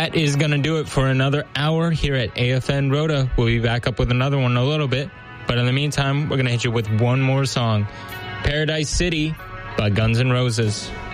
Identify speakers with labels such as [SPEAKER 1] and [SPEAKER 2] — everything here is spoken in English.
[SPEAKER 1] that is going to do it for another hour here at AFN Rhoda. We'll be back up with another one in a little bit. But in the meantime, we're going to hit you with one more song. Paradise City by Guns N' Roses.